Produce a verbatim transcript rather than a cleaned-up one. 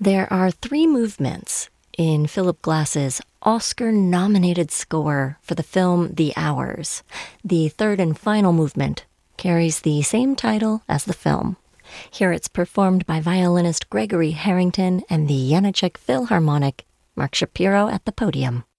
There are three movements in Philip Glass's Oscar-nominated score for the film The Hours. The third and final movement carries the same title as the film. Here it's performed by violinist Gregory Harrington and the Janáček Philharmonic. Mark Shapiro at the podium.